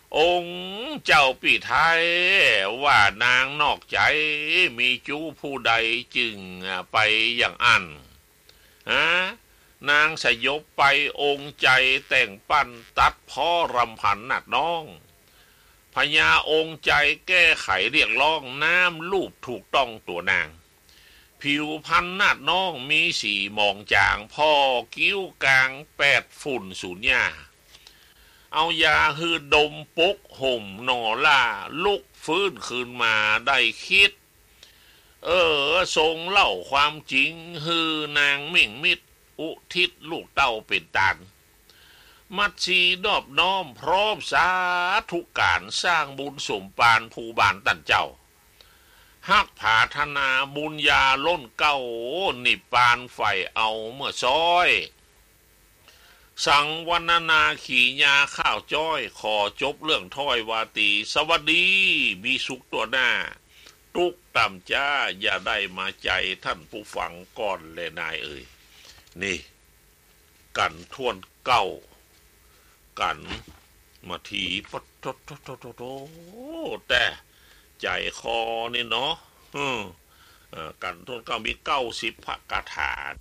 องค์เจ้าปีไทยว่านางนอกใจมีจู้ผู้ใดจึงไปอย่างอันฮะนางสยบไปองค์ใจแต่งปั้นตัดพ่อรำพันนักน้องพญาองค์ใจแก้ไขเรียกร้องน้ำลูบถูกต้องตัวนางผิวพันธุ์นาดน้องมีสีมองจางพ่อกิ้วกลางแปดฝุ่นสูญญาเอายาฮือดมปุกห่มหนอล่าลุกฟื้นคืนมาได้คิดทรงเล่าความจริงฮือนางมิ่งมิตรอุทิศลูกเต้าเป็นตานมัดชีนอบน้อมพร้อมสาธุการสร้างบุญสมปานภูบานตันเจ้าหักผาธนาบุญญาล้นเก้านิปานไฟเอาเมื่อซ้อยสังวรรณนาขี่ยาข้าวจ้อยขอจบเรื่องถ้อยวาตีสวัสดีมีสุขตัวหน้าตุกต่ำจ้าอย่าได้มาใจท่านผู้ฟังก่อนเลยนายเอ่ยนี่กันท่วนเก้ากันมาทีปะโตแต่ใจคอนี่เนาะกันท่วนเก้ามี90 พระคาถา